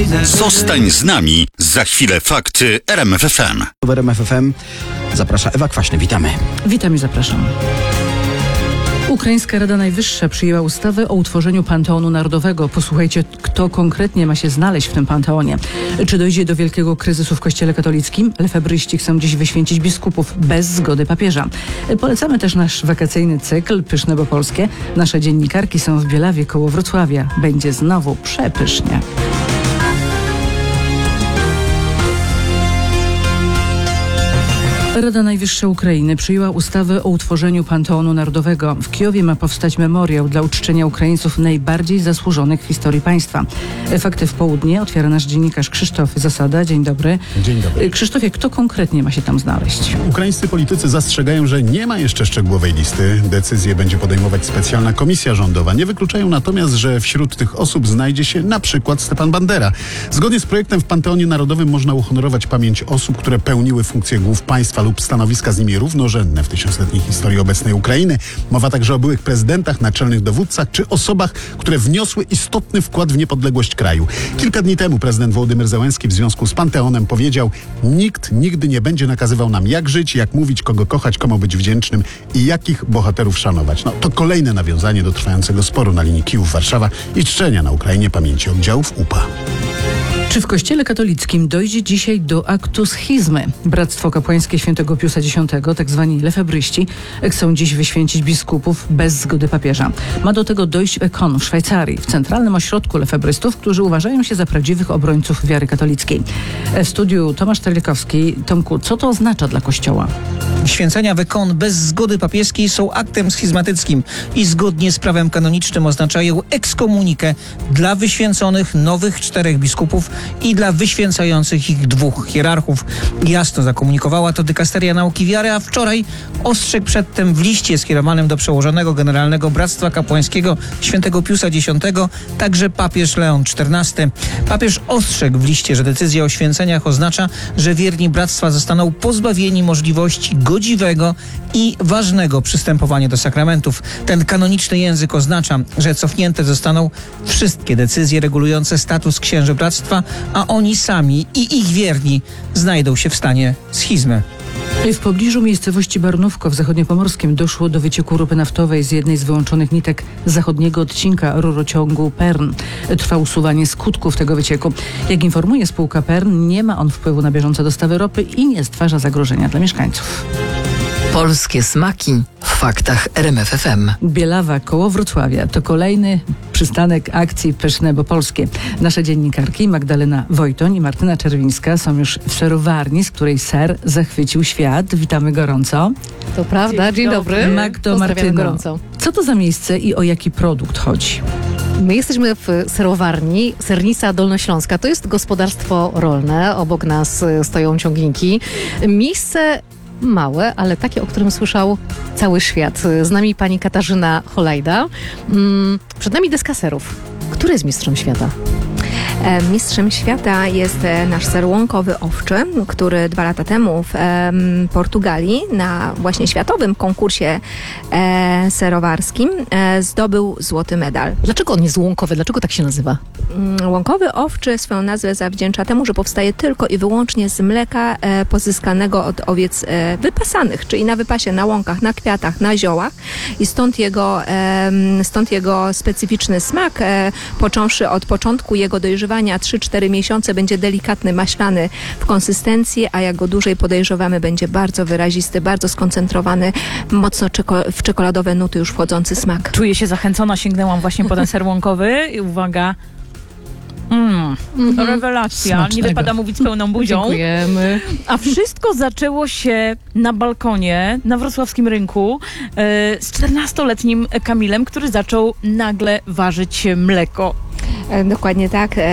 Zostań z nami. Za chwilę fakty RMF FM. W RMF FM zaprasza Ewa Kwaśny. Witamy. Witam i zapraszam. Ukraińska Rada Najwyższa przyjęła ustawę o utworzeniu Panteonu Narodowego. Posłuchajcie, kto konkretnie ma się znaleźć w tym panteonie. Czy dojdzie do wielkiego kryzysu w Kościele katolickim? Lefebryści chcą dziś wyświęcić biskupów bez zgody papieża. Polecamy też nasz wakacyjny cykl Pyszne bo polskie. Nasze dziennikarki są w Bielawie koło Wrocławia. Będzie znowu przepysznie. Rada Najwyższa Ukrainy przyjęła ustawę o utworzeniu Panteonu Narodowego. W Kijowie ma powstać memoriał dla uczczenia Ukraińców najbardziej zasłużonych w historii państwa. Fakty w południe otwiera nasz dziennikarz Krzysztof Zasada. Dzień dobry. Dzień dobry. Krzysztofie, kto konkretnie ma się tam znaleźć? Ukraińscy politycy zastrzegają, że nie ma jeszcze szczegółowej listy. Decyzję będzie podejmować specjalna komisja rządowa. Nie wykluczają natomiast, że wśród tych osób znajdzie się na przykład Stepan Bandera. Zgodnie z projektem w Panteonie Narodowym można uhonorować pamięć osób, które pełniły funkcje głów państwa lub stanowiska z nimi równorzędne w tysiącletniej historii obecnej Ukrainy. Mowa także o byłych prezydentach, naczelnych dowódcach czy osobach, które wniosły istotny wkład w niepodległość kraju. Kilka dni temu prezydent Wołodymyr Zełenski w związku z Panteonem powiedział: nikt nigdy nie będzie nakazywał nam, jak żyć, jak mówić, kogo kochać, komu być wdzięcznym i jakich bohaterów szanować. To kolejne nawiązanie do trwającego sporu na linii Kijów-Warszawa i czczenia na Ukrainie pamięci oddziałów UPA. Czy w Kościele katolickim dojdzie dzisiaj do aktu schizmy? Bractwo Kapłańskie Świętego Piusa X, tak zwani lefebryści, chcą dziś wyświęcić biskupów bez zgody papieża. Ma do tego dojść w Ekon w Szwajcarii, w centralnym ośrodku lefebrystów, którzy uważają się za prawdziwych obrońców wiary katolickiej. W studiu Tomasz Terlikowski. Tomku, co to oznacza dla Kościoła? Święcenia w Ekon bez zgody papieskiej są aktem schizmatyckim i zgodnie z prawem kanonicznym oznaczają ekskomunikę dla wyświęconych nowych 4 biskupów i dla wyświęcających ich 2 hierarchów. Jasno zakomunikowała to dykasteria nauki wiary, a wczoraj ostrzegł przedtem w liście skierowanym do przełożonego generalnego Bractwa Kapłańskiego Świętego Piusa X także papież Leon XIV. Papież ostrzegł w liście, że decyzja o święceniach oznacza, że wierni bractwa zostaną pozbawieni możliwości godziwego i ważnego przystępowania do sakramentów. Ten kanoniczny język oznacza, że cofnięte zostaną wszystkie decyzje regulujące status księży bractwa, a oni sami i ich wierni znajdą się w stanie schizmy. W pobliżu miejscowości Barnówko w zachodniopomorskim doszło do wycieku ropy naftowej z jednej z wyłączonych nitek zachodniego odcinka rurociągu PERN. Trwa usuwanie skutków tego wycieku. Jak informuje spółka PERN, nie ma on wpływu na bieżące dostawy ropy i nie stwarza zagrożenia dla mieszkańców. Polskie smaki w faktach RMF FM. Bielawa koło Wrocławia to kolejny przystanek akcji Pyszne bo polskie. Nasze dziennikarki Magdalena Wojtoń i Martyna Czerwińska są już w serowarni, z której ser zachwycił świat. Witamy gorąco. To prawda, dzień dobry. Magdo, Martyno, gorąco. co to za miejsce i o jaki produkt chodzi? My jesteśmy w serowarni Sernica Dolnośląska. To jest gospodarstwo rolne. Obok nas stoją ciągniki. Miejsce małe, ale takie, o którym słyszał cały świat. Z nami pani Katarzyna Holajda. Przed nami deska serów. Który jest mistrzem świata? Mistrzem świata jest nasz ser łąkowy owczy, który 2 lata temu w Portugalii na właśnie światowym konkursie serowarskim zdobył złoty medal. Dlaczego on jest łąkowy? Dlaczego tak się nazywa? Łąkowy owczy swoją nazwę zawdzięcza temu, że powstaje tylko i wyłącznie z mleka pozyskanego od owiec wypasanych, czyli na wypasie, na łąkach, na kwiatach, na ziołach i stąd jego specyficzny smak, począwszy od początku jego dojrzewania 3-4 miesiące będzie delikatny, maślany w konsystencji, a jak go dłużej podejrzewamy, będzie bardzo wyrazisty, bardzo skoncentrowany, mocno w czekoladowe nuty już wchodzący smak. Czuję się zachęcona, sięgnęłam właśnie po ten ser łąkowy i uwaga, rewelacja. Smacznego. Nie wypada mówić z pełną buzią. Dziękujemy. A wszystko zaczęło się na balkonie, na wrocławskim rynku z 14-letnim Kamilem, który zaczął nagle ważyć mleko. Dokładnie tak.